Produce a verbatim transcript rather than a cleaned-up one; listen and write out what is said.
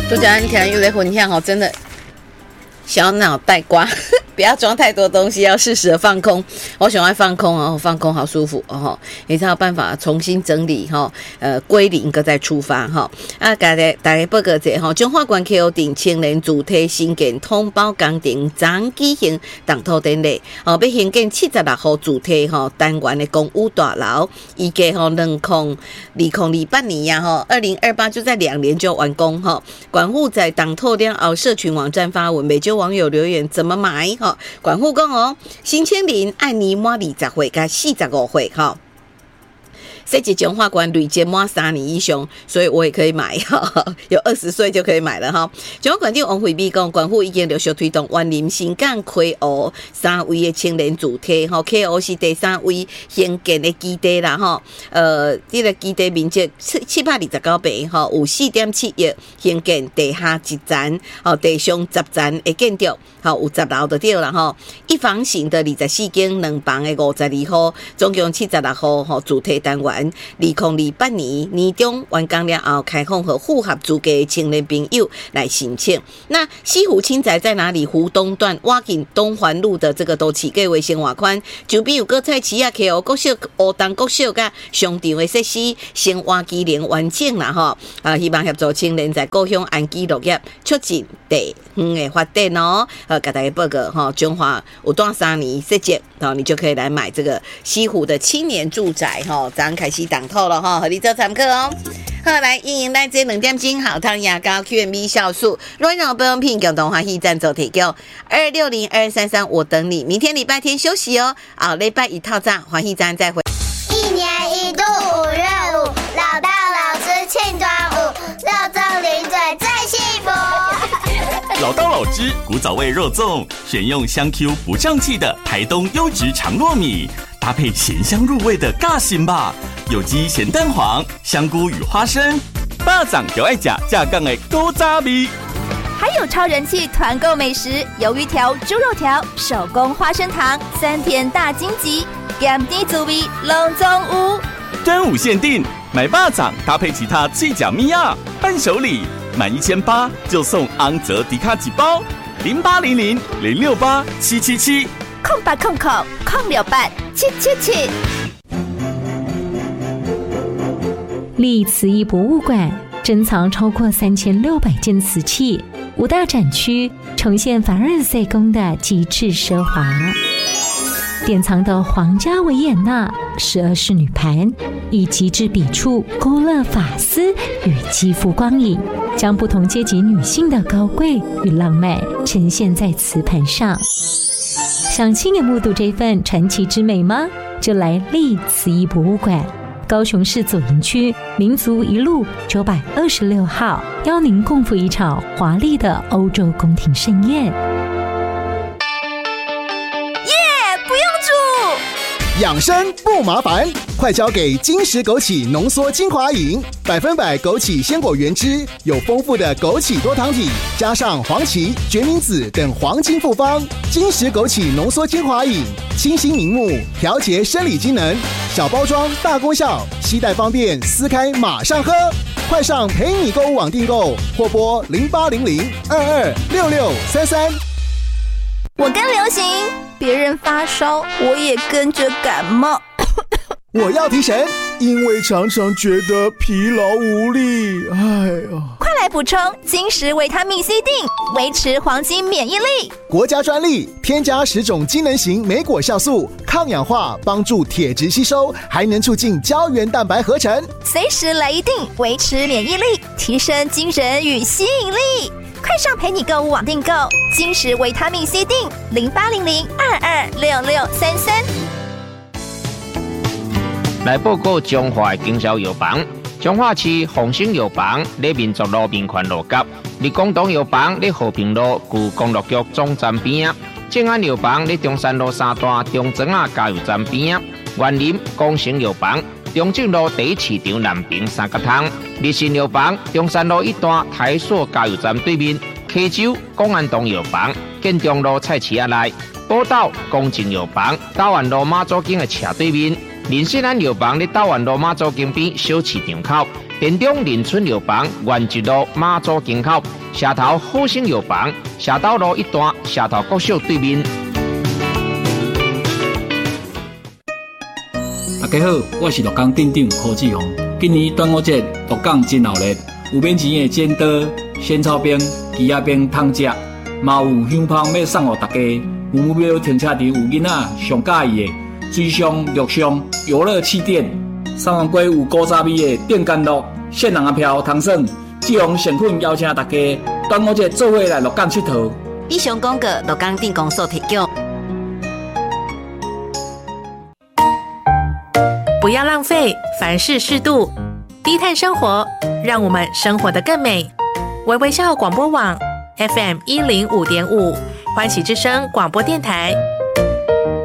都讲你听又在分享哦，真的小脑袋瓜。不要装太多东西，要适时的放空。我喜欢放空哦，放空好舒服哦，你才有办法重新整理哈，呃，归零个再出发哈。啊，大家大家报告者哈，中华关 K O 顶青年主题新建通包工程将举行动土典礼，哦，要兴建七十六号主题哈单元的公务大楼，预计哈两空二空二八年呀哈，二零二八就在两年就完工哈。管户在动土了后，社群网站发文，每就网友留言怎么买？管护讲哦，新青林按年满二十岁加四十五岁哈。设计中华馆累计满三年以上，所以我也可以买哈，有二十岁就可以买了哈。中华馆长王惠美讲，馆府已经陆续推动万林新港 K O 三位的青年主题哈 ，K O 是第三位兴建的基地啦哈。呃，这个基地面积七七百二十九平哈，有四点七亿兴建地下一层，哦，地上十层的建筑，好有十楼就对了哈。一房型的二十四间，两房的五十二户，总共七十六户哈主题单元。二零二八年年中完工了后，开放和符合资格的青年朋友来申请。那西湖青宅在哪里？湖东段挖进东环路的这个都市计划生活圈，周边有各菜市啊、K O 国小、乌东国小甲商场的设施，生活机能完整啦吼。啊，希望协助青年在故乡安居乐业，促进地方的发展哦。呃，给大家报告哈，中华有段三年设计，然后你就可以来买这个西湖的青年住宅哈，咱开始动土了哈，和你做参考哦。好，来运营咱这两点钟好汤牙膏 Q M B 酵素软软保养品共同欢喜赞助提供二六零二三三，我等你。明天礼拜天休息哦，啊，礼拜一套餐欢喜赞再会。 一年一度五月五，老大老师庆端午，肉粽零嘴最幸福。 老刀老汁古早味肉粽，选用香 Q 不胀气的台东优质长糯米，搭配咸香入味的尬心吧，有机咸蛋黄、香菇与花生，巴掌就爱吃架杠的古早味。 还有超人气团购美食，鱿鱼条、猪肉条、手工花生糖、三甜大荆棘，咸甜滋味拢总有。 端午限定，买巴掌搭配其他最奖米啊，伴手礼满一千八就送昂泽迪卡几包，零八零零零六八七七七， 空八空空空六八七七七。 立慈义博物馆珍藏超过三千六百件瓷器，五大展区呈现凡尔赛宫的极致奢华。典藏的皇家维也纳十二式女盘，以极致笔触勾勒发丝与肌肤光影，将不同阶级女性的高贵与浪漫呈现在瓷盘上。想亲眼目睹这份传奇之美吗？就来立慈义博物馆，高雄市左营区民族一路九百二十六号，邀您共赴一场华丽的欧洲宫廷盛宴。 养生不麻烦，快交给金石枸杞浓缩精华饮，百分百枸杞鲜果原汁，有丰富的枸杞多糖体，加上黄芪、决明子等黄金复方。金石枸杞浓缩精华饮，清新明目，调节生理机能，小包装大功效，携带方便，撕开马上喝。快上陪你购物网订购，或拨零八零零二二六六三三。 我跟流行，别人发烧，我也跟着感冒。 我要提神，因为常常觉得疲劳无力。哎呀， 快来补充金石维他命 C 锭，维持黄金免疫力。 国家专利，添加十种机能型莓果酵素，抗氧化，帮助铁质吸收，还能促进胶原蛋白合成。 随时来一锭，维持免疫力，提升精神与吸引力。快上陪你购物网订购金石维他命 C 锭，零八零零二二六六三三。 来报告中华的经销药房，中华市丰兴药房在民族路民权路角，立广东药房在和平路旧公路局总站边，正安药房在中山路三段中庄啊加油站边，园林光成药房中正路第一市场南平三角汤，日新药房中山路一段台塑加油站对面，溪州公安东药房建中路菜市仔内，宝岛公正药房台湾路马祖径的斜对面。林信安药房在台湾罗马州金边小市场口， 田中林村药房原一路马祖经口，社头好生药房，社头路一段社头国小对面。 大家好，我是鹿港镇长柯志宏。今年端午节鹿港真闹热，有免钱的剪刀、仙草冰、鸡仔冰通食，嘛有香芳要送予大家。有目标停车场有囡仔上喜意的水上、陆上游乐气垫，三万龟有古早味的电干乐、现人的票通耍。志宏诚恳邀请大家端午节做伙来鹿港佚佗。 以上广告鹿港镇公所提供。 不要浪费，凡事适度，低碳生活，让我们生活得更美。微微笑广播网 F M 一零五点五，欢喜之声广播电台。